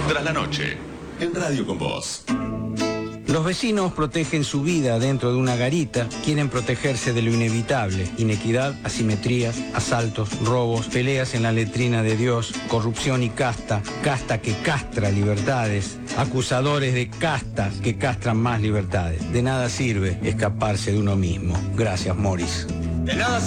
Tras la noche, en Radio con Vos. Los vecinos protegen su vida dentro de una garita, quieren protegerse de lo inevitable: inequidad, asimetrías, asaltos, robos, peleas en la letrina de Dios, corrupción y casta, casta que castra libertades, acusadores de castas que castran más libertades. De nada sirve escaparse de uno mismo. Gracias, Morris. De nada